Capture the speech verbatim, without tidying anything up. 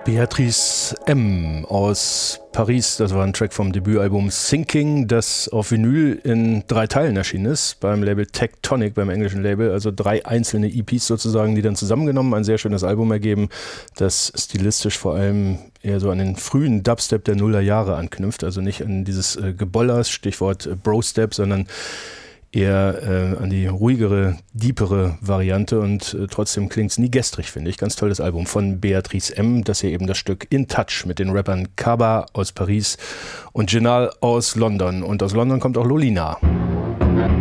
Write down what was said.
Beatrice M. aus Paris, das war ein Track vom Debütalbum Sinking, das auf Vinyl in drei Teilen erschienen ist, beim Label Tectonic, beim englischen Label, also drei einzelne E Ps sozusagen, die dann zusammengenommen ein sehr schönes Album ergeben, das stilistisch vor allem eher so an den frühen Dubstep der Nullerjahre anknüpft, also nicht an dieses äh, Gebollers, Stichwort äh, Bro-Step, sondern eher äh, an die ruhigere, deepere Variante und äh, trotzdem klingt es nie gestrig, finde ich. Ganz tolles Album von Beatrice M. Das hier eben das Stück In Touch mit den Rappern Kaba aus Paris und Jinal aus London. Und aus London kommt auch Lolina.